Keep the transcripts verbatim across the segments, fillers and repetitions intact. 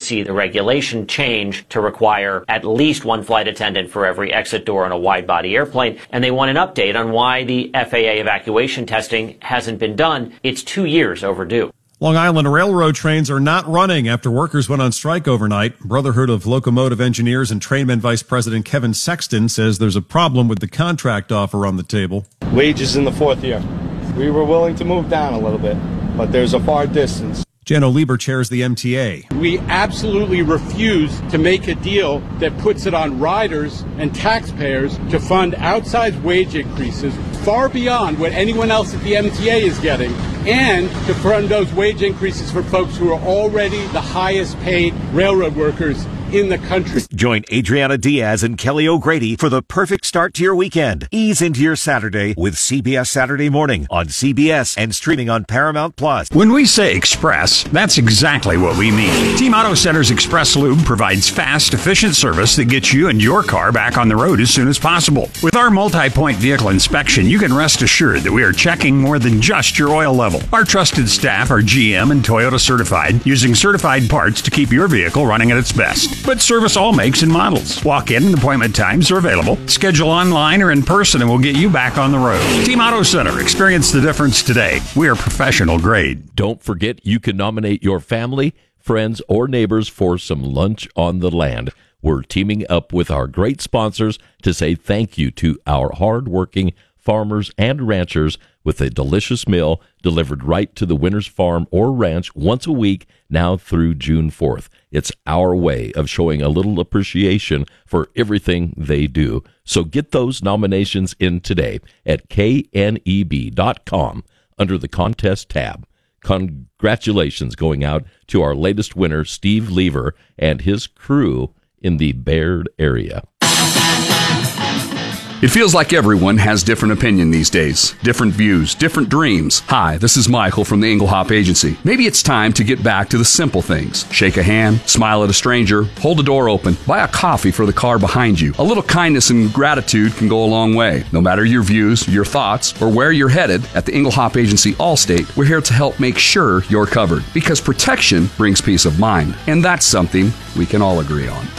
see the regulation change to require at least one flight attendant for every exit door on a wide-body airplane, and they want an update on why the F A A evacuation testing hasn't been done. It's two years overdue. Long Island Railroad trains are not running after workers went on strike overnight. Brotherhood of Locomotive Engineers and Trainmen Vice President Kevin Sexton says there's a problem with the contract offer on the table. Wages in the fourth year. We were willing to move down a little bit, but there's a far distance. Jano Lieber chairs the M T A. We absolutely refuse to make a deal that puts it on riders and taxpayers to fund outsized wage increases far beyond what anyone else at the M T A is getting, and to fund those wage increases for folks who are already the highest paid railroad workers in the country. Join Adriana Diaz and Kelly O'Grady for the perfect start to your weekend. Ease into your Saturday with C B S Saturday Morning on C B S and streaming on Paramount Plus. When we say express, that's exactly what we mean. Team Auto Center's Express Lube provides fast, efficient service that gets you and your car back on the road as soon as possible. With our multi-point vehicle inspection, you can rest assured that we are checking more than just your oil level. Our trusted staff are G M and Toyota certified, using certified parts to keep your vehicle running at its best. But service all makes and models. Walk-in and appointment times are available. Schedule online or in person and we'll get you back on the road. Team Auto Center. Experience the difference today. We are professional grade. Don't forget you can nominate your family, friends, or neighbors for some lunch on the land. We're teaming up with our great sponsors to say thank you to our hard-working farmers and ranchers with a delicious meal delivered right to the winner's farm or ranch once a week now through June fourth. It's our way of showing a little appreciation for everything they do. So get those nominations in today at K N E B dot com under the contest tab. Congratulations going out to our latest winner, Steve Lever, and his crew in the Baird area. It feels like everyone has different opinion these days, different views, different dreams. Hi, this is Michael from the Englehop Agency. Maybe it's time to get back to the simple things. Shake a hand, smile at a stranger, hold a door open, buy a coffee for the car behind you. A little kindness and gratitude can go a long way. No matter your views, your thoughts, or where you're headed, at the Englehop Agency Allstate, we're here to help make sure you're covered. Because protection brings peace of mind, and that's something we can all agree on.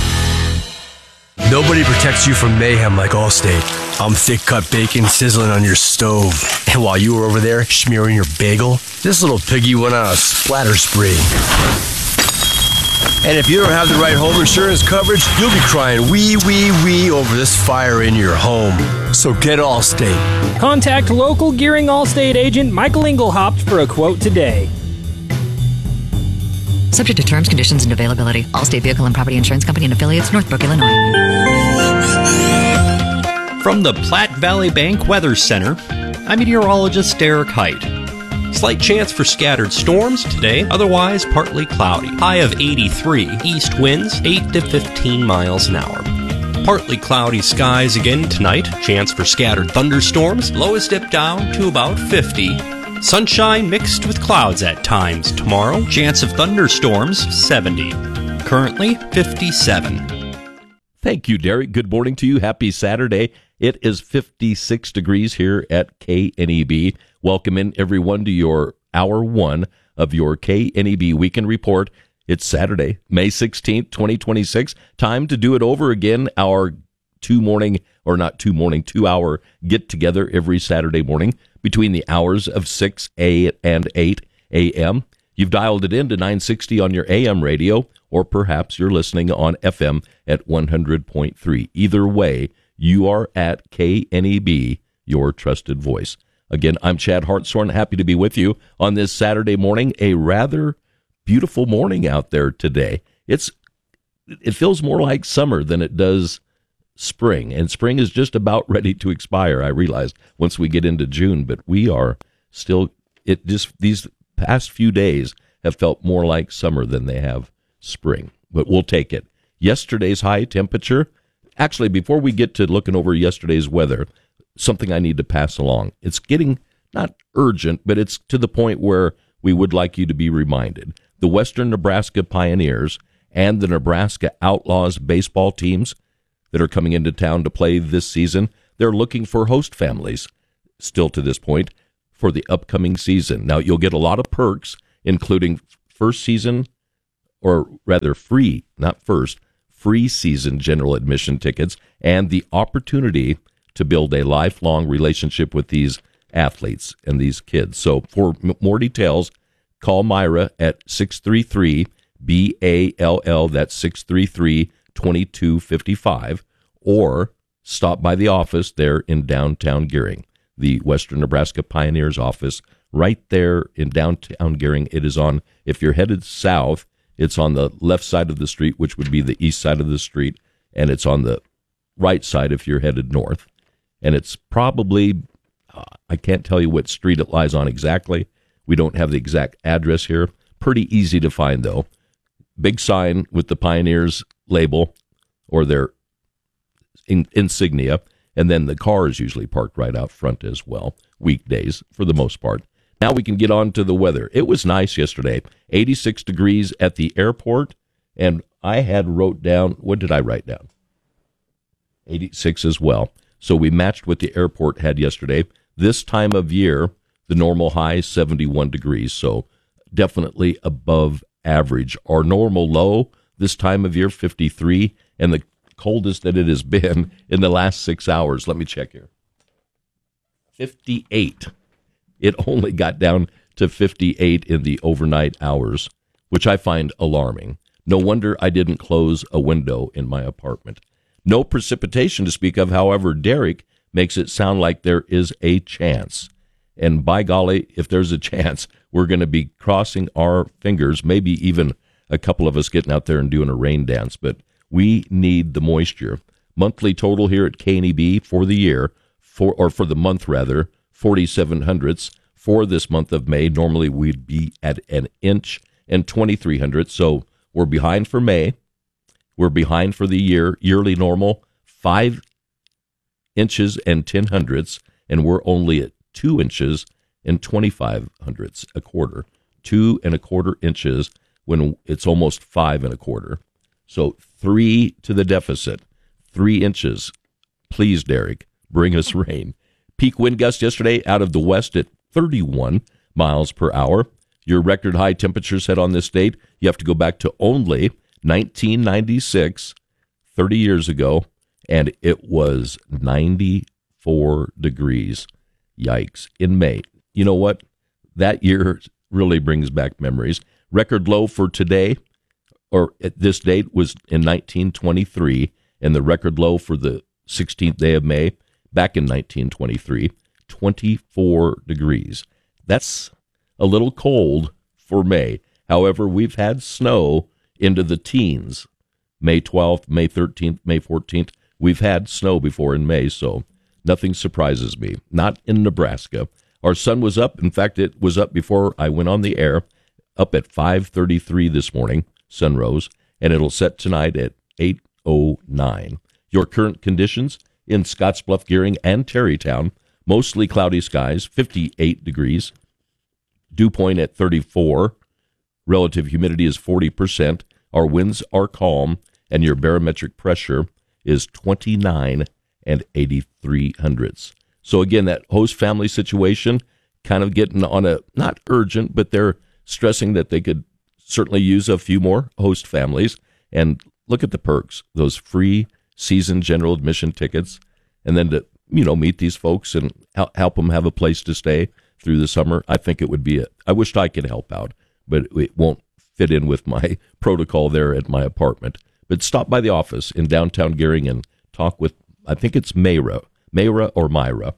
Nobody protects you from mayhem like Allstate. I'm thick-cut bacon sizzling on your stove. And while you were over there smearing your bagel, this little piggy went on a splatter spree. And if you don't have the right home insurance coverage, you'll be crying wee, wee, wee over this fire in your home. So get Allstate. Contact local Gearing Allstate agent Michael Engelhaupt for a quote today. Subject to terms, conditions, and availability. Allstate Vehicle and Property Insurance Company and Affiliates, Northbrook, Illinois. From the Platte Valley Bank Weather Center, I'm meteorologist Derek Height. Slight chance for scattered storms today, otherwise partly cloudy. High of eighty-three, east winds eight to fifteen miles an hour. Partly cloudy skies again tonight, chance for scattered thunderstorms, lowest dip down to about fifty. Sunshine mixed with clouds at times tomorrow. Chance of thunderstorms, seventy. Currently, fifty-seven. Thank you, Derek. Good morning to you. Happy Saturday. It is fifty-six degrees here at K N E B. Welcome in, everyone, to your hour one of your K N E B Weekend Report. It's Saturday, May sixteenth, twenty twenty-six. Time to do it over again. Our two morning, or not two morning, two hour get together every Saturday morning between the hours of six a and eight a.m. You've dialed it in to nine sixty on your A M radio, or perhaps you're listening on F M at one hundred point three. Either way, you are at K N E B, your trusted voice. Again, I'm Chad Hartshorn, happy to be with you on this Saturday morning. A rather beautiful morning out there today. It's it feels more like summer than it does spring, and spring is just about ready to expire, I realized, once we get into June, but we are still, it just, these past few days have felt more like summer than they have spring, but we'll take it. Yesterday's high temperature, actually, before we get to looking over yesterday's weather, something I need to pass along. It's getting, not urgent, but it's to the point where we would like you to be reminded. The Western Nebraska Pioneers and the Nebraska Outlaws baseball teams that are coming into town to play this season, they're looking for host families, still to this point, for the upcoming season. Now, you'll get a lot of perks, including first season or rather free, not first, free season general admission tickets and the opportunity to build a lifelong relationship with these athletes and these kids. So for m- more details, call Myra at six three three B A L L, that's six three three, two two five five, or stop by the office there in downtown Gering, the Western Nebraska Pioneers office, right there in downtown Gering. It is on, if you're headed south, it's on the left side of the street, which would be the east side of the street, and it's on the right side if you're headed north. And it's probably, uh, I can't tell you what street it lies on exactly. We don't have the exact address here. Pretty easy to find, though. Big sign with the Pioneers label or their in- insignia, and then the car is usually parked right out front as well, weekdays for the most part. Now we can get on to the weather. It was nice yesterday, eighty-six degrees at the airport, and I had wrote down, what did I write down? eighty-six as well. So we matched what the airport had yesterday. This time of year, the normal high is seventy-one degrees, so definitely above average. Our normal low this time of year, fifty-three, and the coldest that it has been in the last six hours. Let me check here. fifty-eight. It only got down to fifty-eight in the overnight hours, which I find alarming. No wonder I didn't close a window in my apartment. No precipitation to speak of. However, Derek makes it sound like there is a chance. And by golly, if there's a chance, we're going to be crossing our fingers, maybe even a couple of us getting out there and doing a rain dance. But we need the moisture. Monthly total here at K N E B for the year, for or for the month rather, forty-seven hundredths. For this month of May, normally we'd be at an inch and twenty-three hundredths. So we're behind for May. We're behind for the year, yearly normal, five inches and ten hundredths, and we're only at two inches and twenty-five hundredths, a quarter. Two and a quarter inches when it's almost five and a quarter. So three to the deficit, three inches. Please, Derek, bring us rain. Peak wind gust yesterday out of the west at thirty-one miles per hour. Your record high temperatures set on this date, you have to go back to only nineteen ninety-six, thirty years ago, and it was ninety-four degrees. Yikes. In May. You know what? That year really brings back memories. Record low for today, or at this date, was in nineteen twenty-three, and the record low for the sixteenth day of May, back in nineteen twenty-three, twenty-four degrees. That's a little cold for May. However, we've had snow into the teens. May twelfth, May thirteenth, May fourteenth. We've had snow before in May, so nothing surprises me. Not in Nebraska. Our sun was up. In fact, it was up before I went on the air, up at five thirty-three this morning, sun rose, and it'll set tonight at eight oh nine. Your current conditions in Scottsbluff, Gering, and Terrytown, mostly cloudy skies, fifty-eight degrees. Dew point at thirty-four. Relative humidity is forty percent. Our winds are calm, and your barometric pressure is twenty-nine and eighty-three hundredths. So again, that host family situation kind of getting on a, not urgent, but they're stressing that they could certainly use a few more host families. And look at the perks, those free season general admission tickets, and then to, you know, meet these folks and help them have a place to stay through the summer. I think it would be, a, I wished I could help out, but it won't fit in with my protocol there at my apartment. But stop by the office in downtown Gering and talk with, I think it's Mayra, Mayra or Myra.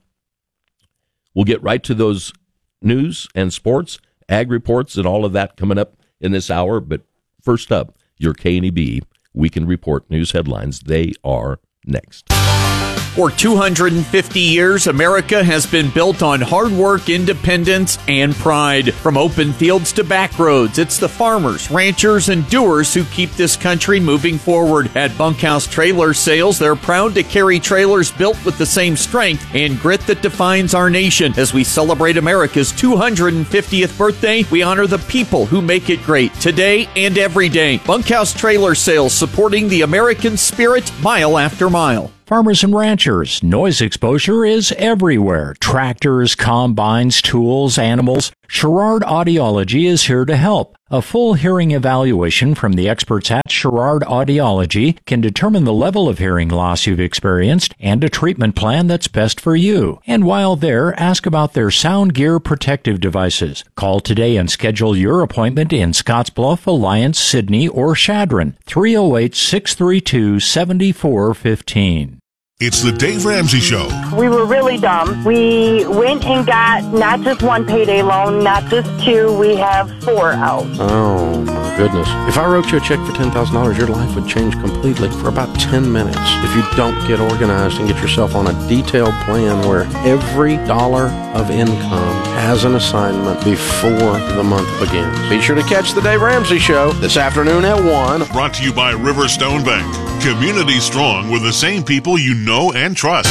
We'll get right to those news and sports, ag reports, and all of that coming up in this hour. But first up, your K N E B Weekend Report news headlines. They are next. For two hundred fifty years, America has been built on hard work, independence, and pride. From open fields to back roads, it's the farmers, ranchers, and doers who keep this country moving forward. At Bunkhouse Trailer Sales, they're proud to carry trailers built with the same strength and grit that defines our nation. As we celebrate America's two hundred fiftieth birthday, we honor the people who make it great today and every day. Bunkhouse Trailer Sales, supporting the American spirit mile after mile. Farmers and ranchers, noise exposure is everywhere. Tractors, combines, tools, animals. Sherrard Audiology is here to help. A full hearing evaluation from the experts at Sherrard Audiology can determine the level of hearing loss you've experienced and a treatment plan that's best for you. And while there, ask about their Sound Gear protective devices. Call today and schedule your appointment in Scottsbluff, Alliance, Sydney, or Chadron. three oh eight, six three two, seven four one five. It's the Dave Ramsey Show. We were really dumb. We went and got not just one payday loan, not just two, we have four out. Oh, my goodness. If I wrote you a check for ten thousand dollars, your life would change completely for about ten minutes. If you don't get organized and get yourself on a detailed plan where every dollar of income has an assignment before the month begins. Be sure to catch the Dave Ramsey Show this afternoon at one. Brought to you by Riverstone Bank. Community strong with the same people you know and trust.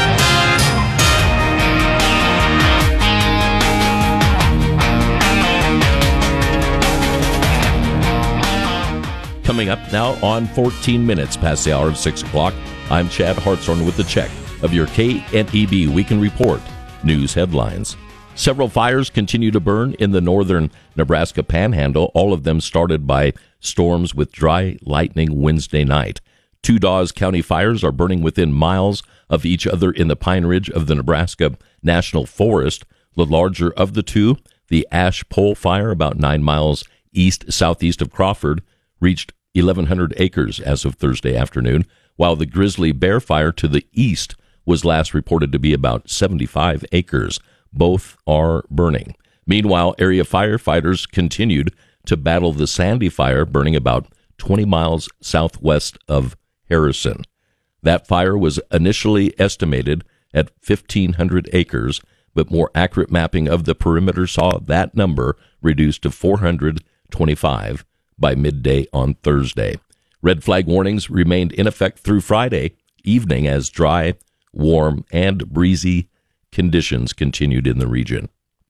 Coming up now on fourteen minutes past the hour of six o'clock, I'm Chad Hartshorn with the check of your K N E B Weekend Report news headlines. Several fires continue to burn in the northern Nebraska Panhandle, all of them started by storms with dry lightning Wednesday night. Two Dawes County fires are burning within miles of each other in the Pine Ridge of the Nebraska National Forest. The larger of the two, the Ash Pole Fire, about nine miles east-southeast of Crawford, reached eleven hundred acres as of Thursday afternoon, while the Grizzly Bear Fire to the east was last reported to be about seventy-five acres. Both are burning. Meanwhile, area firefighters continued to battle the Sandy Fire, burning about twenty miles southwest of Harrison. That fire was initially estimated at fifteen hundred acres, but more accurate mapping of the perimeter saw that number reduced to four hundred twenty-five by midday on Thursday. Red flag warnings remained in effect through Friday evening as dry, warm, and breezy conditions continued in the region.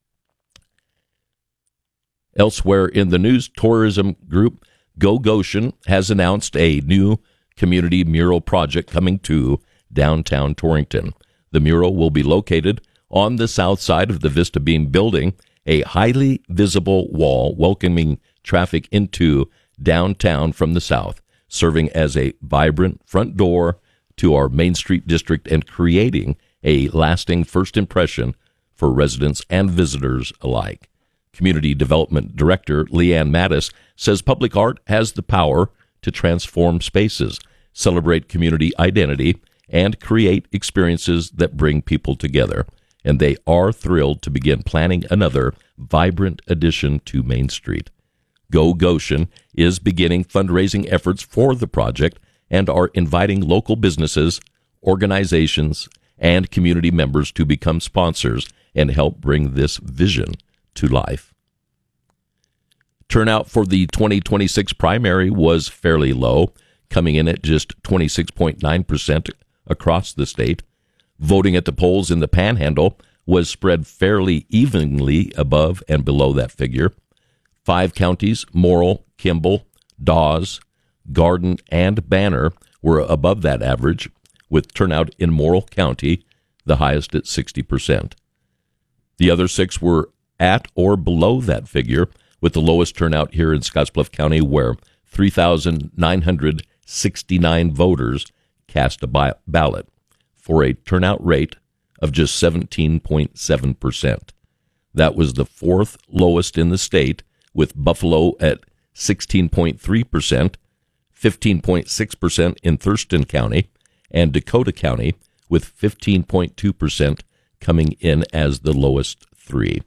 Elsewhere in the news, tourism group Go Goshen has announced a new community mural project coming to downtown Torrington. The mural will be located on the south side of the Vista Beam building, a highly visible wall welcoming traffic into downtown from the south, serving as a vibrant front door to our Main Street district and creating a lasting first impression for residents and visitors alike. Community Development Director Leanne Mattis says public art has the power to transform spaces, celebrate community identity, and create experiences that bring people together. And they are thrilled to begin planning another vibrant addition to Main Street. Go Goshen is beginning fundraising efforts for the project and are inviting local businesses, organizations, and community members to become sponsors and help bring this vision to life. Turnout for the twenty twenty-six primary was fairly low, coming in at just twenty-six point nine percent across the state. Voting at the polls in the Panhandle was spread fairly evenly above and below that figure. Five counties, Morrill, Kimball, Dawes, Garden, and Banner, were above that average, with turnout in Morrill County the highest at sixty percent. The other six were at or below that figure, with the lowest turnout here in Scottsbluff County, where three thousand nine hundred sixty-nine voters cast a ballot, for a turnout rate of just seventeen point seven percent. That was the fourth lowest in the state, with Buffalo at sixteen point three percent, fifteen point six percent in Thurston County, and Dakota County with fifteen point two percent coming in as the lowest three.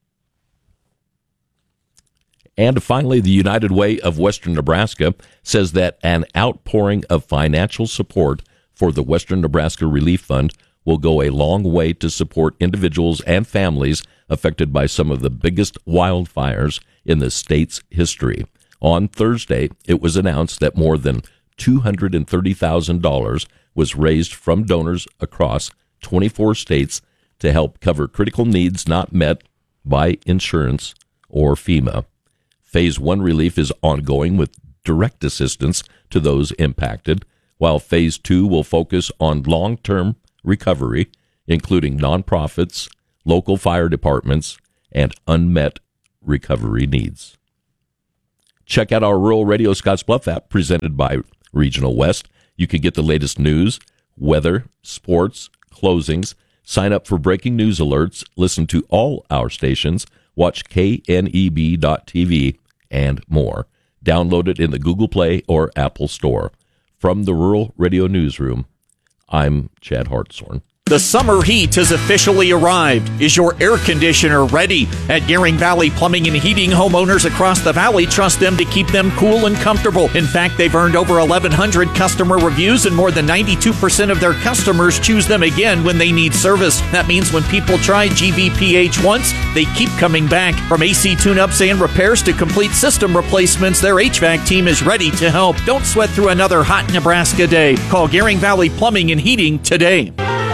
And finally, the United Way of Western Nebraska says that an outpouring of financial support for the Western Nebraska Relief Fund will go a long way to support individuals and families affected by some of the biggest wildfires in the state's history. On Thursday, it was announced that more than two hundred thirty thousand dollars was raised from donors across twenty-four states to help cover critical needs not met by insurance or FEMA. Phase one relief is ongoing with direct assistance to those impacted, while Phase two will focus on long-term recovery, including nonprofits, local fire departments, and unmet recovery needs. Check out our Rural Radio Scottsbluff app presented by Regional West. You can get the latest news, weather, sports, closings, sign up for breaking news alerts, listen to all our stations, watch K N E B dot T V, and more. Download it in the Google Play or Apple Store. From the Rural Radio Newsroom, I'm Chad Hartshorn. The summer heat has officially arrived. Is your air conditioner ready? At Gearing Valley Plumbing and Heating, homeowners across the valley trust them to keep them cool and comfortable. In fact, they've earned over eleven hundred customer reviews, and more than ninety-two percent of their customers choose them again when they need service. That means when people try G V P H once, they keep coming back. From A C tune-ups and repairs to complete system replacements, their H V A C team is ready to help. Don't sweat through another hot Nebraska day. Call Gearing Valley Plumbing and Heating today.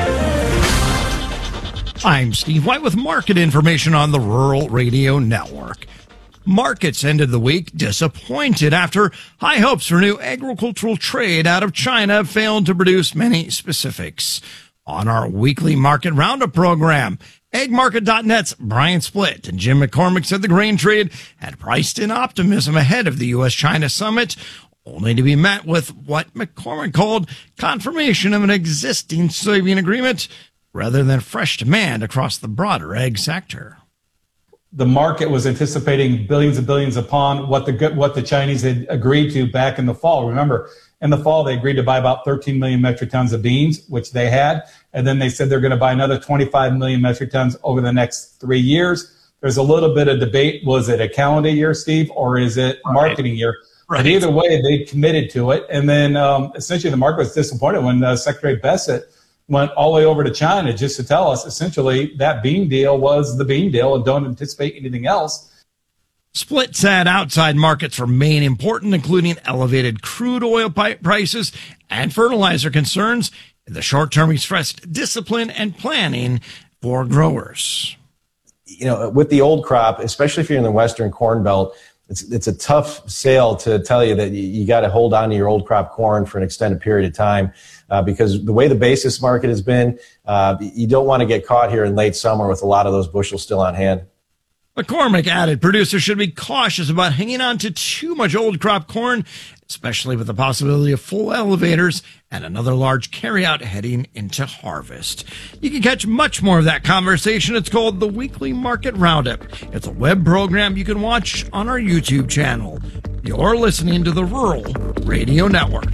I'm Steve White with market information on the Rural Radio Network. Markets ended the week disappointed after high hopes for new agricultural trade out of China failed to produce many specifics. On our weekly market roundup program, ag market dot net's Brian Splitt and Jim McCormick said the grain trade had priced in optimism ahead of the U S China summit, only to be met with what McCormick called confirmation of an existing soybean agreement rather than fresh demand across the broader ag sector. The market was anticipating billions and billions upon what the what the Chinese had agreed to back in the fall. Remember, in the fall, they agreed to buy about thirteen million metric tons of beans, which they had. And then they said they're going to buy another twenty-five million metric tons over the next three years. There's a little bit of debate. Was it a calendar year, Steve, or is it a marketing year? Right. But either way, they committed to it. And then um, essentially the market was disappointed when uh, Secretary Bessent went all the way over to China just to tell us essentially that bean deal was the bean deal and don't anticipate anything else. Splitt said outside markets remain important, including elevated crude oil prices and fertilizer concerns. In the short term, he stressed discipline and planning for growers. You know, with the old crop, especially if you're in the Western Corn Belt, it's it's a tough sale to tell you that you, you got to hold on to your old crop corn for an extended period of time. Uh, because the way the basis market has been, uh, you don't want to get caught here in late summer with a lot of those bushels still on hand. McCormick added producers should be cautious about hanging on to too much old crop corn, especially with the possibility of full elevators and another large carryout heading into harvest. You can catch much more of that conversation. It's called the Weekly Market Roundup. It's a web program you can watch on our YouTube channel. You're listening to the Rural Radio Network.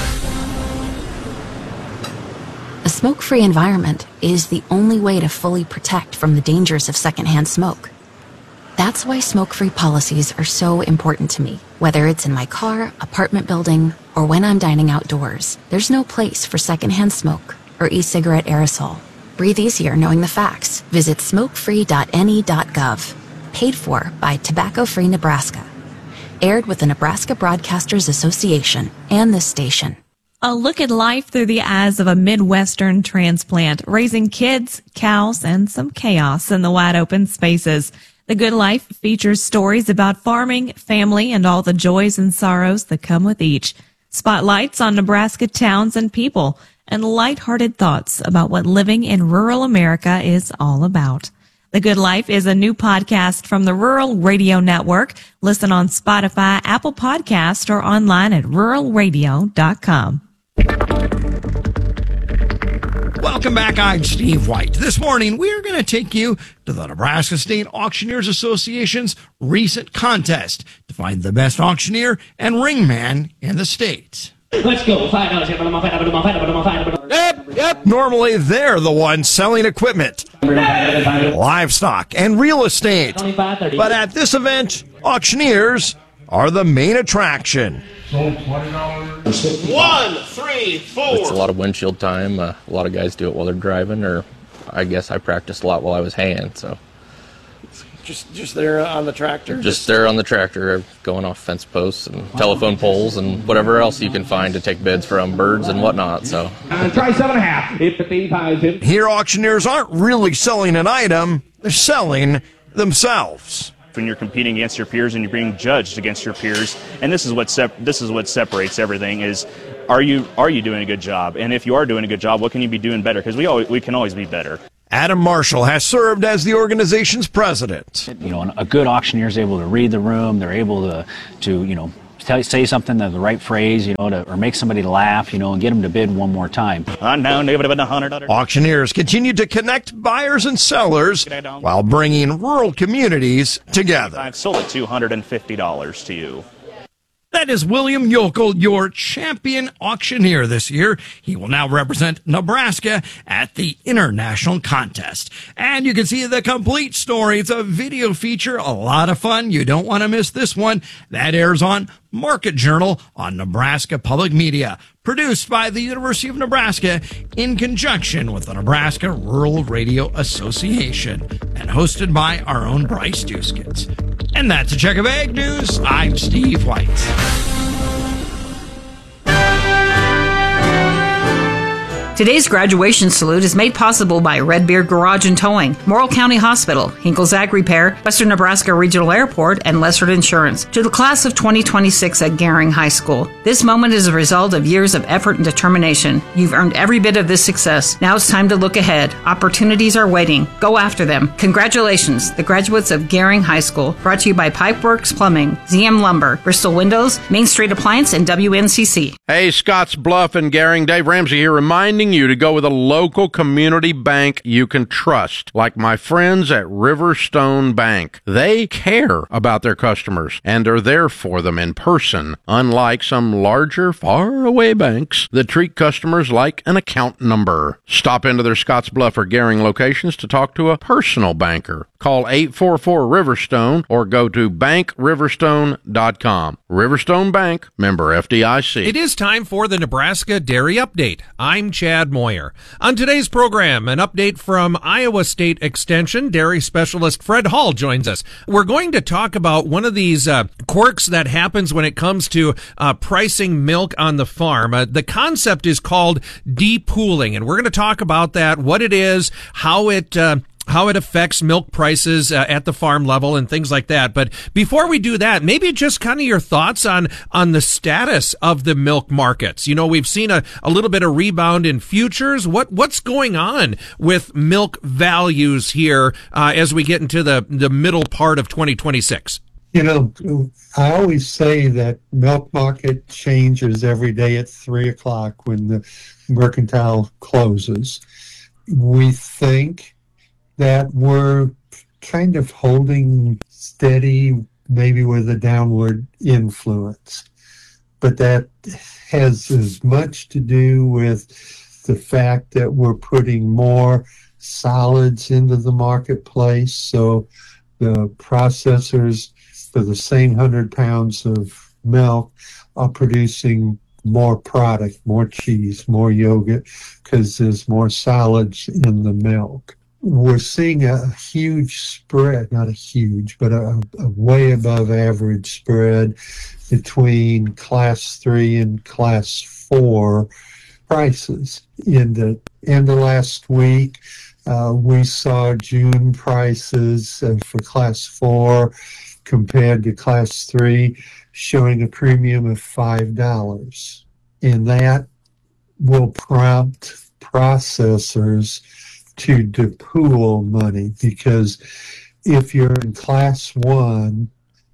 A smoke-free environment is the only way to fully protect from the dangers of secondhand smoke. That's why smoke-free policies are so important to me. Whether it's in my car, apartment building, or when I'm dining outdoors, there's no place for secondhand smoke or e-cigarette aerosol. Breathe easier knowing the facts. Visit smoke free dot N E dot gov. Paid for by Tobacco Free Nebraska. Aired with the Nebraska Broadcasters Association and this station. A look at life through the eyes of a Midwestern transplant, raising kids, cows, and some chaos in the wide open spaces. The Good Life features stories about farming, family, and all the joys and sorrows that come with each. Spotlights on Nebraska towns and people, and lighthearted thoughts about what living in rural America is all about. The Good Life is a new podcast from the Rural Radio Network. Listen on Spotify, Apple Podcast, or online at rural radio dot com. Welcome back. I'm Steve White. This morning, we're going to take you to the Nebraska State Auctioneers Association's recent contest to find the best auctioneer and ringman in the state. Let's go. Yep, yep. Normally, they're the ones selling equipment, livestock, and real estate. But at this event, auctioneers are the main attraction. One, three, four. It's a lot of windshield time. Uh, a lot of guys do it while they're driving, or I guess I practiced a lot while I was haying. So Just just there on the tractor? just there on the tractor, going off fence posts and telephone poles and whatever else you can find to take bids from birds and whatnot. So Uh, try seven and a half. Here, auctioneers aren't really selling an item, they're selling themselves. When you're competing against your peers and you're being judged against your peers, and this is what sep- this is what separates everything is, are you are you doing a good job? And if you are doing a good job, what can you be doing better? Because we always, we can always be better. Adam Marshall has served as the organization's president. You know, a good auctioneer is able to read the room. They're able to, to you know, tell, say something, the right phrase, you know, to, or make somebody laugh, you know, and get them to bid one more time. Auctioneers continue to connect buyers and sellers while bringing rural communities together. I've sold it two hundred fifty dollars to you. That is William Yokel, your champion auctioneer this year. He will now represent Nebraska at the international contest. And you can see the complete story. It's a video feature, a lot of fun. You don't want to miss this one. That airs on Market Journal on Nebraska Public Media, produced by the University of Nebraska in conjunction with the Nebraska Rural Radio Association and hosted by our own Bryce Duskins. And that's a check of Ag News. I'm Steve White. Today's graduation salute is made possible by Red Beard Garage and Towing, Morrill County Hospital, Hinkle's Ag Repair, Western Nebraska Regional Airport, and Lessard Insurance. To the class of twenty twenty-six at Gering High School, this moment is a result of years of effort and determination. You've earned every bit of this success. Now it's time to look ahead. Opportunities are waiting. Go after them. Congratulations, the graduates of Gering High School. Brought to you by Pipeworks Plumbing, Z M Lumber, Bristol Windows, Main Street Appliance, and W N C C. Hey, Scotts Bluff and Gering, Dave Ramsey here, reminding you to go with a local community bank you can trust, like my friends at Riverstone Bank. They care about their customers and are there for them in person, unlike some larger, far-away banks that treat customers like an account number. Stop into their Scotts Bluff or Gering locations to talk to a personal banker. Call eight four four Riverstone or go to bank riverstone dot com. Riverstone Bank, member F D I C. It is time for the Nebraska Dairy Update. I'm Chad Moyer. On today's program, an update from Iowa State Extension. Dairy specialist Fred Hall joins us. We're going to talk about one of these uh, quirks that happens when it comes to uh, pricing milk on the farm. Uh, the concept is called depooling, and we're going to talk about that, what it is, how it uh, how it affects milk prices uh, at the farm level and things like that. But before we do that, maybe just kind of your thoughts on on the status of the milk markets. You know, we've seen a, a little bit of rebound in futures. What what's going on with milk values here uh, as we get into the, the middle part of twenty twenty-six? You know, I always say that milk market changes every day at three o'clock when the mercantile closes. We think that we're kind of holding steady, maybe with a downward influence. But that has as much to do with the fact that we're putting more solids into the marketplace. So the processors, for the same one hundred pounds of milk, are producing more product, more cheese, more yogurt, because there's more solids in the milk. We're seeing a huge spread, not a huge, but a, a way above average spread between class three and class four prices. In the end of last week, uh, we saw June prices uh, for class four compared to class three showing a premium of five dollars. And that will prompt processors to depool money, because if you're in class one,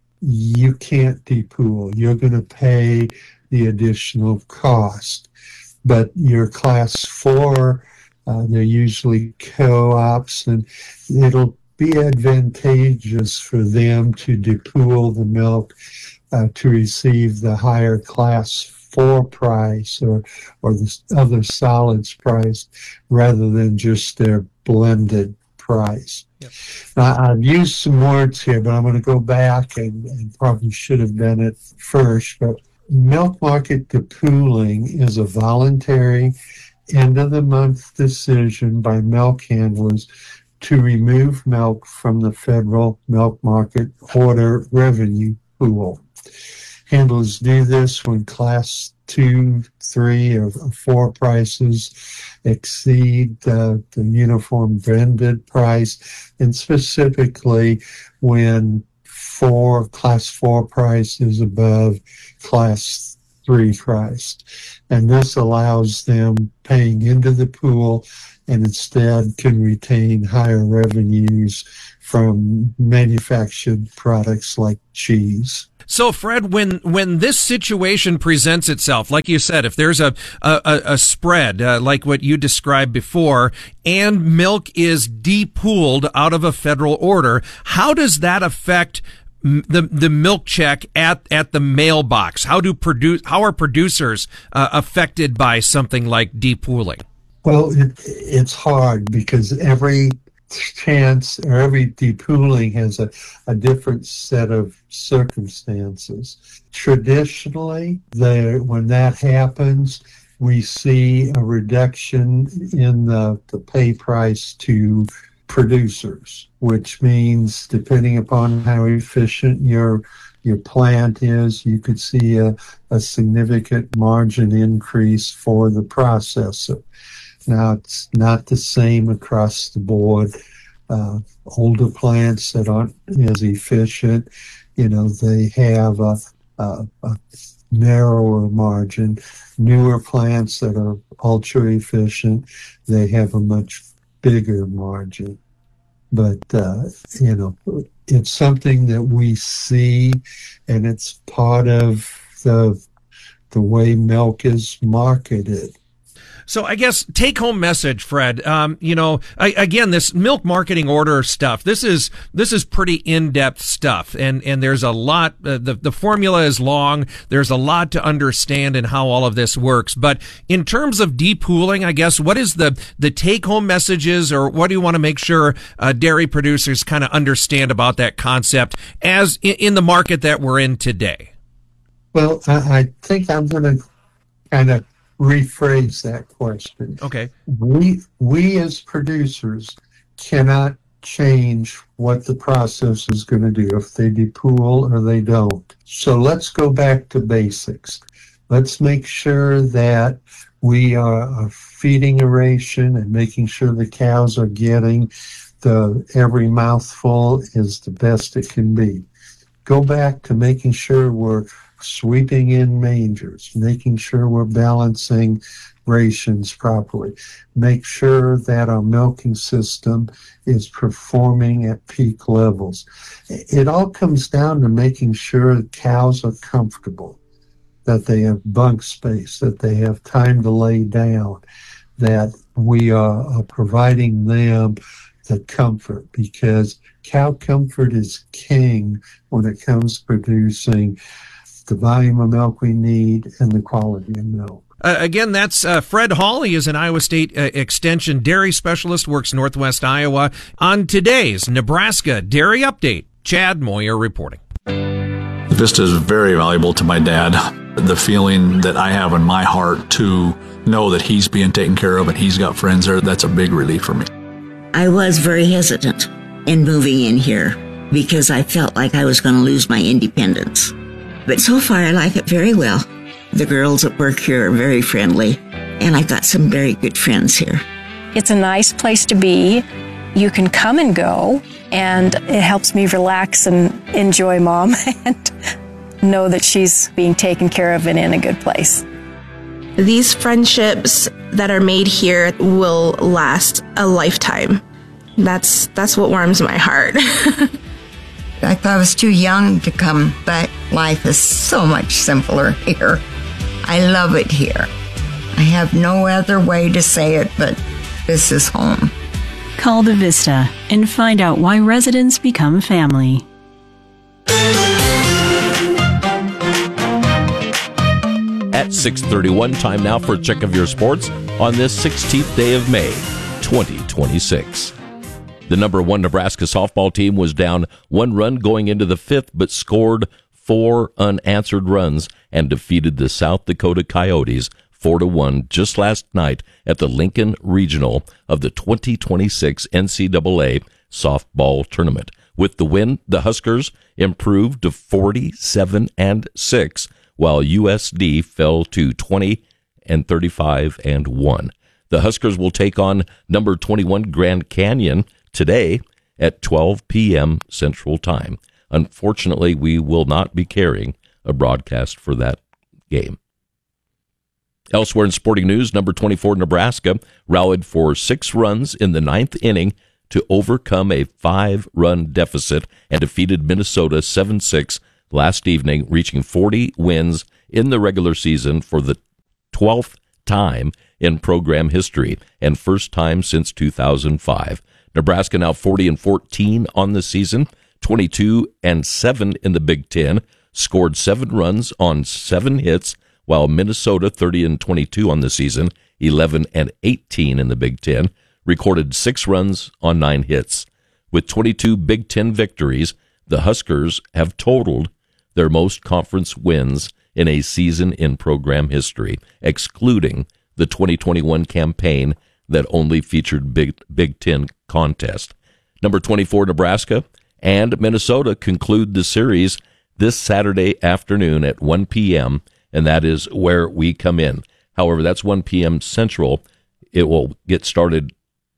you can't depool. You're going to pay the additional cost. But your class four, uh, they're usually co-ops, and it'll be advantageous for them to depool the milk uh, to receive the higher class four price or or the other solids price rather than just their blended price. Yep. Now, I've used some words here, but I'm going to go back and, and probably should have done it first. But milk market depooling is a voluntary end-of-the-month decision by milk handlers to remove milk from the federal milk market order revenue pool. Handlers do this when class two, three, or four prices exceed uh, the uniform blended price, and specifically when four class four price is above class three priced. And this allows them paying into the pool and instead can retain higher revenues from manufactured products like cheese. So, Fred, when when this situation presents itself, like you said, if there's a a, a spread uh, like what you described before, and milk is depooled out of a federal order, how does that affect the the milk check at at the mailbox? How do produce how are producers uh, affected by something like depooling? Well, it, it's hard because every chance or every depooling has a, a different set of circumstances. Traditionally, there, when that happens, we see a reduction in the, the pay price to producers, which means depending upon how efficient your your plant is, you could see a, a significant margin increase for the processor. Now, it's not the same across the board. Uh, older plants that aren't as efficient, you know, they have a, a, a narrower margin. Newer plants that are ultra efficient, they have a much bigger margin. But, uh, you know, it's something that we see, and it's part of the the way milk is marketed. So I guess take home message, Fred. Um, you know, I, again, this milk marketing order stuff. This is this is pretty in-depth stuff, and and there's a lot. Uh, the the formula is long. There's a lot to understand in how all of this works. But in terms of depooling, I guess what is the the take home messages, or what do you want to make sure uh, dairy producers kind of understand about that concept as in, in the market that we're in today? Well, I, I think I'm going to kind of rephrase that question. Okay. We we as producers cannot change what the process is going to do, if they depool or they don't. So let's go back to basics. Let's make sure that we are feeding a ration and making sure the cows are getting the every mouthful is the best it can be. Go back to making sure we're sweeping in mangers, making sure we're balancing rations properly, make sure that our milking system is performing at peak levels. It all comes down to making sure cows are comfortable, that they have bunk space, that they have time to lay down, that we are, are providing them the comfort, because cow comfort is king when it comes to producing the volume of milk we need and the quality of milk. Uh, again, that's uh, Fred Hall. He is an Iowa State uh, Extension dairy specialist, works Northwest Iowa. On today's Nebraska Dairy Update, Chad Moyer reporting. Vista is very valuable to my dad. The feeling that I have in my heart to know that he's being taken care of and he's got friends there, that's a big relief for me. I was very hesitant in moving in here because I felt like I was going to lose my independence. But so far, I like it very well. The girls at work here are very friendly, and I've got some very good friends here. It's a nice place to be. You can come and go, and it helps me relax and enjoy Mom and know that she's being taken care of and in a good place. These friendships that are made here will last a lifetime. That's that's what warms my heart. I thought I was too young to come, but life is so much simpler here. I love it here. I have no other way to say it, but this is home. Call the Vista and find out why residents become family. At six thirty-one, time now for a check of your sports on this sixteenth day of May, twenty twenty-six. The number one Nebraska softball team was down one run going into the fifth, but scored four unanswered runs and defeated the South Dakota Coyotes four to one just last night at the Lincoln Regional of the twenty twenty-six N C double A softball tournament. With the win, the Huskers improved to forty-seven and six, while U S D fell to twenty and thirty-five and one. The Huskers will take on number twenty-one Grand Canyon today at twelve p.m. Central Time. Unfortunately, we will not be carrying a broadcast for that game. Elsewhere in sporting news, number twenty-four Nebraska rallied for six runs in the ninth inning to overcome a five-run deficit and defeated Minnesota seven six last evening, reaching forty wins in the regular season for the twelfth time in program history and first time since two thousand five. Nebraska now forty and fourteen on the season, twenty-two and seven in the Big Ten, scored seven runs on seven hits, while Minnesota thirty and twenty-two on the season, eleven and eighteen in the Big Ten, recorded six runs on nine hits. With twenty-two Big Ten victories, the Huskers have totaled their most conference wins in a season in program history, excluding the twenty twenty-one campaign that only featured Big, Big Ten contest. Number twenty-four Nebraska and Minnesota conclude the series this Saturday afternoon at one p.m., and that is where we come in. However, that's one p.m. Central. It will get started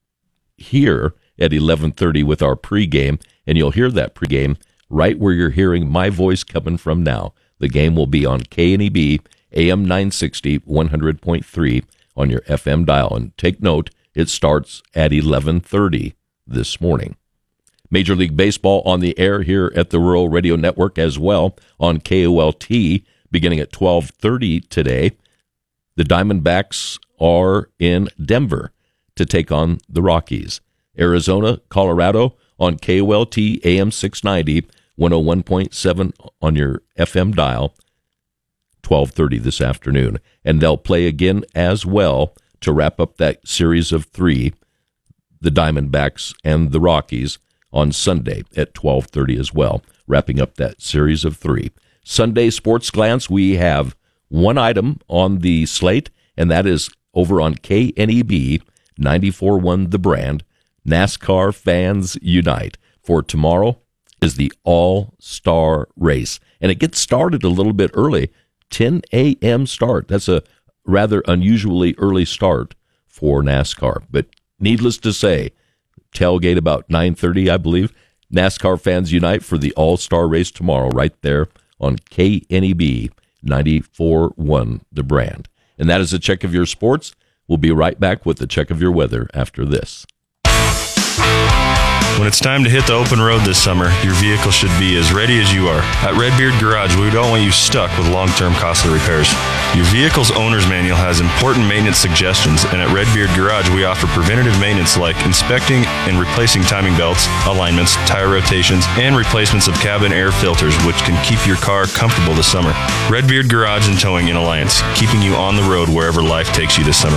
here at eleven thirty with our pregame, and you'll hear that pregame right where you're hearing my voice coming from now. The game will be on K N E B, A M nine sixty, one hundred point three on your F M dial. And take note, it starts at eleven thirty this morning. Major League Baseball on the air here at the Rural Radio Network as well on K O L T beginning at twelve thirty today. The Diamondbacks are in Denver to take on the Rockies. Arizona, Colorado on K O L T A M six ninety, one oh one point seven on your F M dial, twelve thirty this afternoon. And they'll play again as well to wrap up that series of three, the Diamondbacks and the Rockies, on Sunday at twelve thirty as well, wrapping up that series of three. Sunday Sports Glance, we have one item on the slate, and that is over on K N E B, ninety-four point one The Brand, NASCAR Fans Unite. For tomorrow is the All-Star Race, and it gets started a little bit early, ten a.m. start. That's a rather unusually early start for NASCAR, but needless to say, tailgate about nine thirty, I believe. NASCAR Fans Unite for the All-Star Race tomorrow, right there on K N E B, ninety-four point one The Brand. And that is a check of your sports. We'll be right back with the check of your weather after this. When it's time to hit the open road this summer, your vehicle should be as ready as you are. At Redbeard Garage, we don't want you stuck with long-term costly repairs. Your vehicle's owner's manual has important maintenance suggestions, and at Redbeard Garage, we offer preventative maintenance like inspecting and replacing timing belts, alignments, tire rotations, and replacements of cabin air filters, which can keep your car comfortable this summer. Redbeard Garage and Towing in Alliance, keeping you on the road wherever life takes you this summer.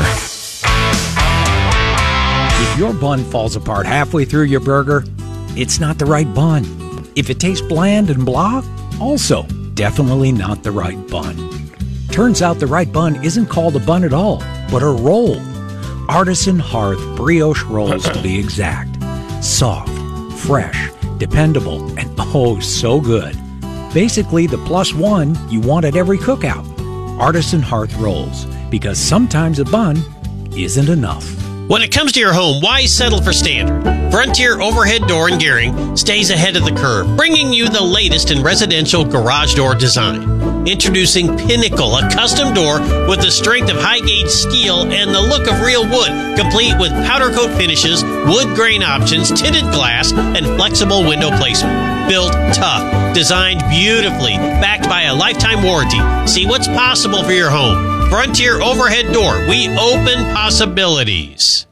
If your bun falls apart halfway through your burger, it's not the right bun. If it tastes bland and blah, also definitely not the right bun. Turns out the right bun isn't called a bun at all, but a roll. Artisan Hearth brioche rolls to be exact. Soft, fresh, dependable, and oh so good. Basically the plus one you want at every cookout. Artisan Hearth rolls, because sometimes a bun isn't enough. When it comes to your home, why settle for standard? Frontier Overhead Door in Gering stays ahead of the curve, bringing you the latest in residential garage door design. Introducing Pinnacle, a custom door with the strength of high-gauge steel and the look of real wood, complete with powder coat finishes, wood grain options, tinted glass, and flexible window placement. Built tough, designed beautifully, backed by a lifetime warranty. See what's possible for your home. Frontier Overhead Door. We open possibilities.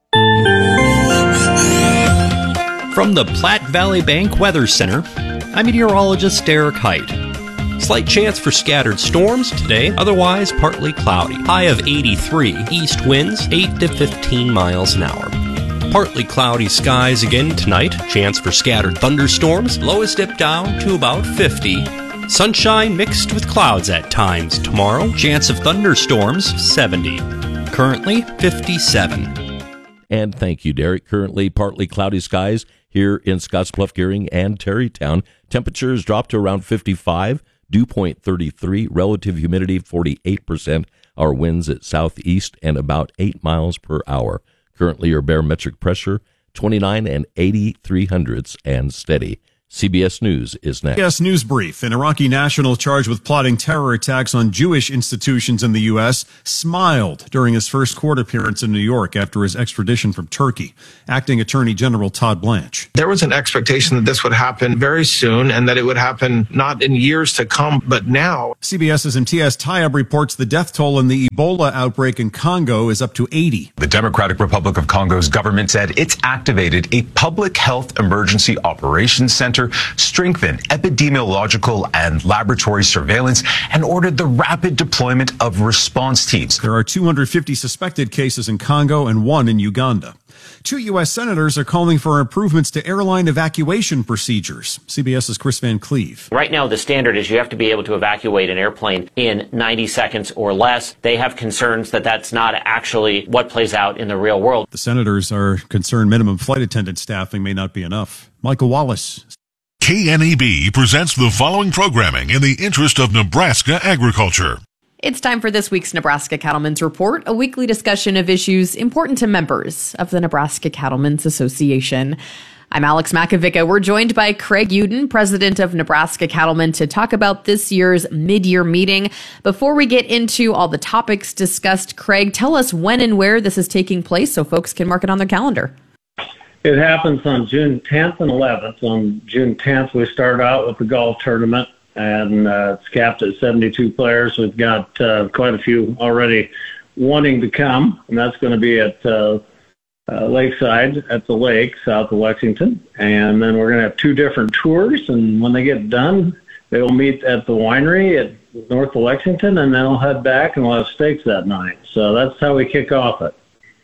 From the Platte Valley Bank Weather Center, I'm meteorologist Derek Height. Slight chance for scattered storms today, otherwise partly cloudy. High of eighty-three, east winds eight to fifteen miles an hour. Partly cloudy skies again tonight, chance for scattered thunderstorms, lowest dip down to about fifty. Sunshine mixed with clouds at times tomorrow, chance of thunderstorms seventy. Currently fifty-seven. And thank you, Derek. Currently partly cloudy skies here in Scottsbluff, Gering, and Terrytown. Temperatures drop to around fifty-five, dew point thirty-three, relative humidity forty-eight percent. Our winds at southeast and about eight miles per hour. Currently your barometric pressure twenty-nine and eighty-three hundredths and steady. C B S News is next. C B S News Brief. An Iraqi national charged with plotting terror attacks on Jewish institutions in the U S smiled during his first court appearance in New York after his extradition from Turkey. Acting Attorney General Todd Blanche. There was an expectation that this would happen very soon and that it would happen not in years to come, but now. CBS's Imtiaz Tayeb reports the death toll in the Ebola outbreak in Congo is up to eighty. The Democratic Republic of Congo's government said it's activated a public health emergency operations center, strengthened epidemiological and laboratory surveillance, and ordered the rapid deployment of response teams. There are two hundred fifty suspected cases in Congo and one in Uganda. Two U S senators are calling for improvements to airline evacuation procedures. CBS's Chris Van Cleve. Right now, the standard is you have to be able to evacuate an airplane in ninety seconds or less. They have concerns that that's not actually what plays out in the real world. The senators are concerned minimum flight attendant staffing may not be enough. Michael Wallace. K N E B presents the following programming in the interest of Nebraska agriculture. It's time for this week's Nebraska Cattlemen's Report, a weekly discussion of issues important to members of the Nebraska Cattlemen's Association. I'm Alex Makovica. We're joined by Craig Uden, president of Nebraska Cattlemen, to talk about this year's mid-year meeting. Before we get into all the topics discussed, Craig, tell us when and where this is taking place so folks can mark it on their calendar. It happens on June tenth and eleventh. On June tenth, we start out with the golf tournament, and uh, it's capped at seventy-two players. We've got uh, quite a few already wanting to come, and that's going to be at uh, uh, Lakeside at the lake, south of Lexington. And then we're going to have two different tours, and when they get done, they will meet at the winery at north of Lexington, and then they'll head back and we'll have steaks that night. So that's how we kick off it.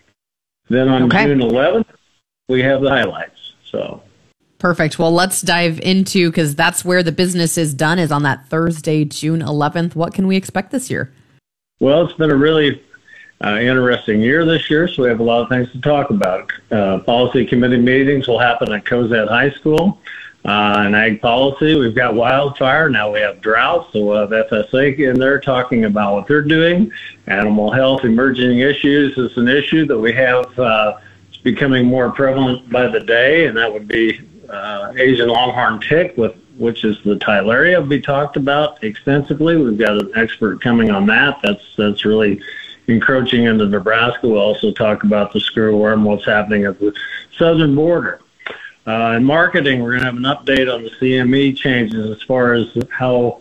Then on okay. June eleventh, we have the highlights. So perfect. Well, let's dive into, because that's where the business is done, is on that Thursday, June eleventh. What can we expect this year? Well, it's been a really uh, interesting year this year, so we have a lot of things to talk about. Uh, policy committee meetings will happen at Cozad High School. Uh, in ag policy, we've got wildfire. Now we have drought, so we'll have F S A in there talking about what they're doing. Animal health, emerging issues is an issue that we have uh, becoming more prevalent by the day, and that would be uh, Asian longhorn tick, with which is the Tyleria, will be talked about extensively. We've got an expert coming on that. That's that's really encroaching into Nebraska. We'll also talk about the screwworm, what's happening at the southern border. Uh, in marketing, we're going to have an update on the C M E changes as far as how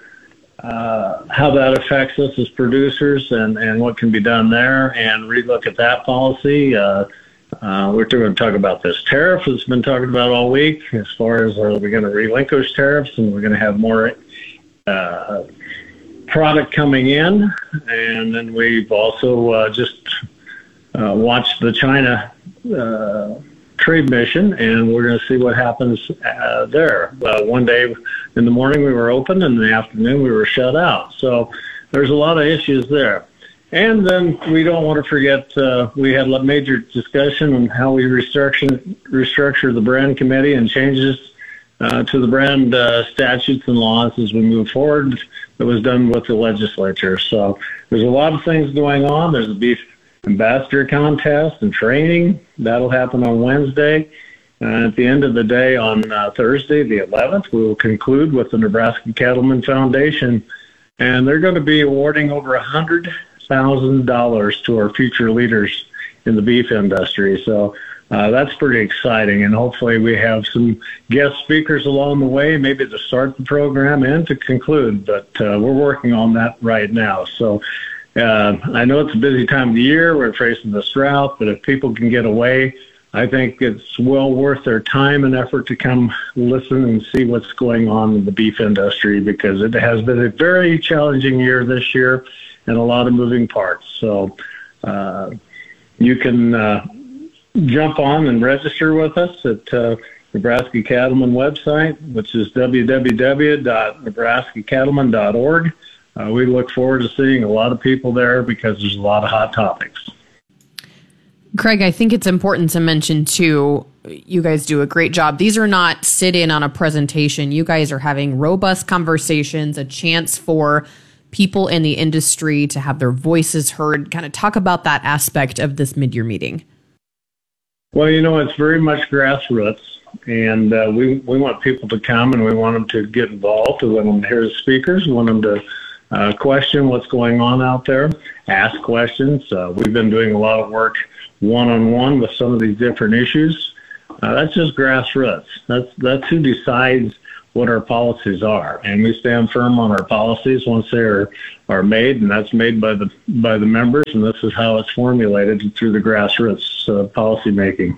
uh, how that affects us as producers and, and what can be done there, and relook at that policy. Uh, Uh, we're going to talk about this tariff that's been talked about all week, as far as are we going to relinquish tariffs, and we're going to have more uh, product coming in. And then we've also uh, just uh, watched the China uh, trade mission, and we're going to see what happens uh, there. Uh, one day in the morning we were open, and in the afternoon we were shut out. So there's a lot of issues there. And then we don't want to forget, uh, we had a major discussion on how we restructure, restructure the brand committee and changes uh, to the brand uh, statutes and laws as we move forward. That was done with the legislature. So there's a lot of things going on. There's a beef ambassador contest and training. That'll happen on Wednesday. Uh, at the end of the day on uh, Thursday, the eleventh, we will conclude with the Nebraska Cattlemen Foundation. And they're going to be awarding over one hundred thousand dollars to our future leaders in the beef industry. So uh, that's pretty exciting, and hopefully we have some guest speakers along the way, maybe to start the program and to conclude, but uh, we're working on that right now. So uh, I know it's a busy time of the year. We're facing this drought, but if people can get away, I think it's well worth their time and effort to come listen and see what's going on in the beef industry, because it has been a very challenging year this year and a lot of moving parts. So uh, you can uh, jump on and register with us at uh, Nebraska Cattlemen website, which is w w w dot nebraska cattlemen dot org. Uh, we look forward to seeing a lot of people there because there's a lot of hot topics. Craig, I think it's important to mention, too, you guys do a great job. These are not sit-in on a presentation. You guys are having robust conversations, a chance for people in the industry to have their voices heard. Kind of talk about that aspect of this mid-year meeting. Well, you know, it's very much grassroots, and uh, we, we want people to come, and we want them to get involved. We want them to hear the speakers. We want them to uh, question what's going on out there, ask questions. Uh, we've been doing a lot of work one-on-one with some of these different issues. Uh, that's just grassroots. That's, that's who decides what our policies are, and we stand firm on our policies once they are, are made, and that's made by the by the members, and this is how it's formulated through the grassroots uh, policy making.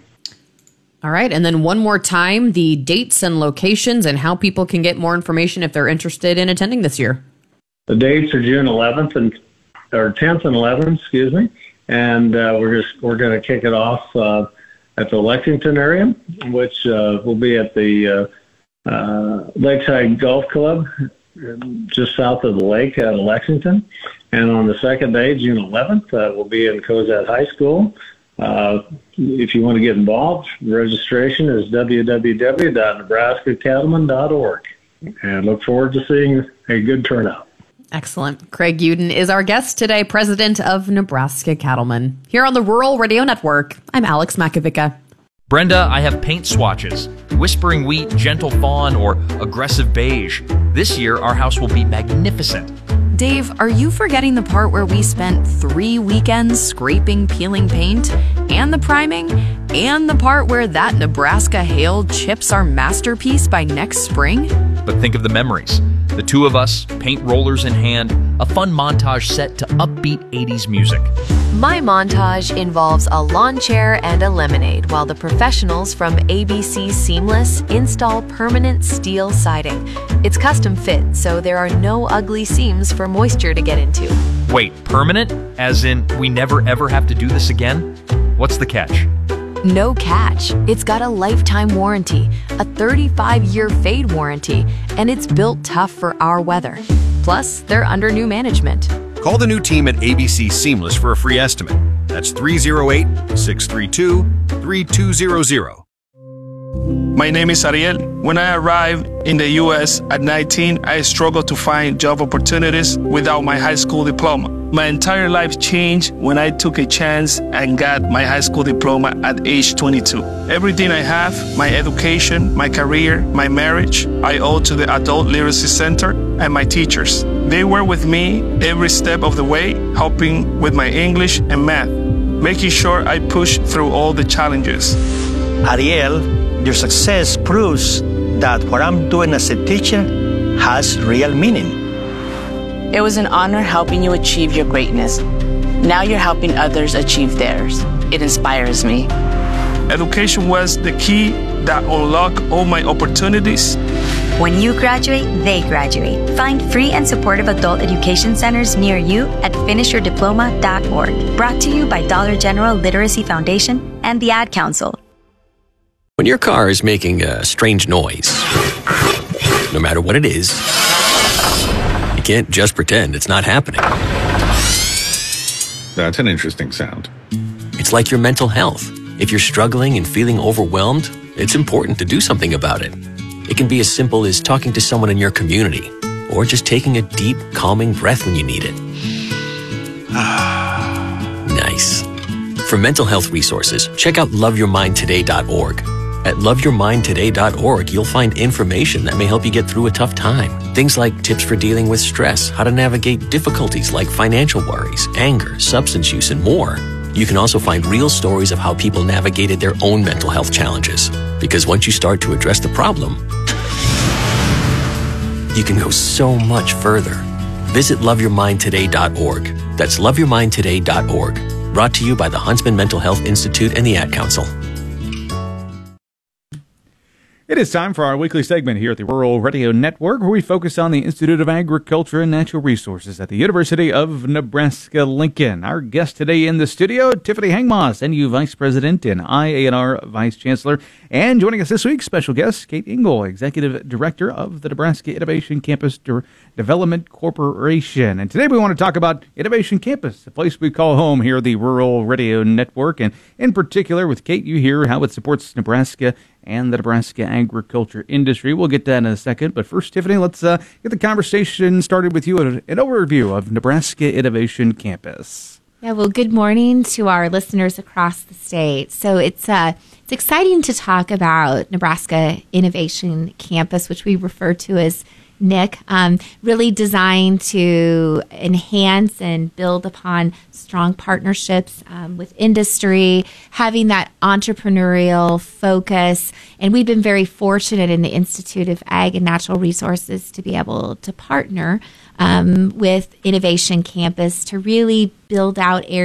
All right, and then one more time, the dates and locations and how people can get more information if they're interested in attending this year. The dates are June eleventh and or tenth and eleventh, excuse me, and uh, we're just we're going to kick it off uh, at the Lexington area, which uh, will be at the uh, Uh, Lakeside Golf Club, just south of the lake at Lexington. And on the second day, June eleventh, uh, we'll be in Cozad High School. Uh, if you want to get involved, registration is w w w dot nebraska cattlemen dot org. And look forward to seeing a good turnout. Excellent. Craig Uden is our guest today, president of Nebraska Cattlemen. Here on the Rural Radio Network, I'm Alex Makovica. Brenda, I have paint swatches. Whispering Wheat, Gentle Fawn, or Aggressive Beige. This year, our house will be magnificent. Dave, are you forgetting the part where we spent three weekends scraping, peeling paint, and the priming, and the part where that Nebraska hail chips our masterpiece by next spring? But think of the memories. The two of us, paint rollers in hand, a fun montage set to upbeat eighties music. My montage involves a lawn chair and a lemonade while the professionals from A B C Seamless install permanent steel siding. It's custom fit, so there are no ugly seams for moisture to get into. Wait, permanent? As in, we never ever have to do this again? What's the catch? No catch. It's got a lifetime warranty, a thirty-five year fade warranty, and it's built tough for our weather. Plus, they're under new management. Call the new team at A B C Seamless for a free estimate. That's three oh eight, six three two, three two zero zero. My name is Ariel. When I arrived in the U S at nineteen, I struggled to find job opportunities without my high school diploma. My entire life changed when I took a chance and got my high school diploma at age twenty-two. Everything I have, my education, my career, my marriage, I owe to the Adult Literacy Center and my teachers. They were with me every step of the way, helping with my English and math, making sure I push through all the challenges. Ariel, your success proves that what I'm doing as a teacher has real meaning. It was an honor helping you achieve your greatness. Now you're helping others achieve theirs. It inspires me. Education was the key that unlocked all my opportunities. When you graduate, they graduate. Find free and supportive adult education centers near you at finish your diploma dot org. Brought to you by Dollar General Literacy Foundation and the Ad Council. When your car is making a strange noise, no matter what it is, you can't just pretend it's not happening. That's an interesting sound. It's like your mental health. If you're struggling and feeling overwhelmed, it's important to do something about it. It can be as simple as talking to someone in your community, or just taking a deep, calming breath when you need it. Nice. For mental health resources, check out love your mind today dot org. At love your mind today dot org, you'll find information that may help you get through a tough time. Things like tips for dealing with stress, how to navigate difficulties like financial worries, anger, substance use, and more. You can also find real stories of how people navigated their own mental health challenges. Because once you start to address the problem, you can go so much further. Visit love your mind today dot org. That's love your mind today dot org. Brought to you by the Huntsman Mental Health Institute and the Ad Council. It is time for our weekly segment here at the Rural Radio Network, where we focus on the Institute of Agriculture and Natural Resources at the University of Nebraska-Lincoln. Our guest today in the studio, Tiffany Hangmoss, N U Vice President and I A N R Vice Chancellor. And joining us this week, special guest, Kate Engel, Executive Director of the Nebraska Innovation Campus De- Development Corporation. And today we want to talk about Innovation Campus, the place we call home here at the Rural Radio Network. And in particular, with Kate, you hear how it supports Nebraska and the Nebraska agriculture industry. We'll get to that in a second. But first, Tiffany, let's uh, get the conversation started with you. An overview of Nebraska Innovation Campus. Yeah, well, good morning to our listeners across the state. So it's uh, it's exciting to talk about Nebraska Innovation Campus, which we refer to as N I C, um, really designed to enhance and build upon strong partnerships um, with industry, having that entrepreneurial focus. And we've been very fortunate in the Institute of Ag and Natural Resources to be able to partner um, with Innovation Campus to really build out areas